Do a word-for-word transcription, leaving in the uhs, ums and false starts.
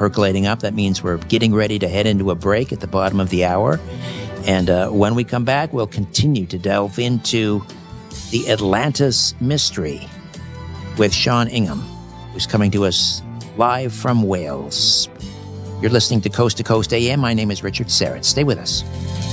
percolating up. That means we're getting ready to head into a break at the bottom of the hour. And uh, when we come back, we'll continue to delve into the Atlantis mystery with Sean Ingham, who's coming to us live from Wales. You're listening to Coast to Coast A M. My name is Richard Serrett. Stay with us.